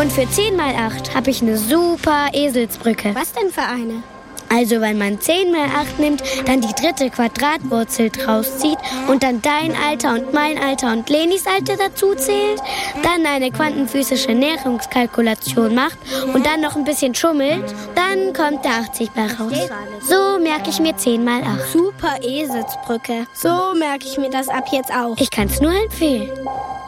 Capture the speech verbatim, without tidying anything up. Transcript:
Und für zehn mal acht habe ich eine super Eselsbrücke. Was denn für eine? Also wenn man zehn mal acht nimmt, dann die dritte Quadratwurzel draus zieht und dann dein Alter und mein Alter und Lenis Alter dazu zählt, dann eine quantenphysische Näherungskalkulation macht und dann noch ein bisschen schummelt, dann kommt der achtzig bei raus. So merke ich mir zehn mal acht. Super Eselsbrücke. So merke ich mir das ab jetzt auch. Ich kann es nur empfehlen.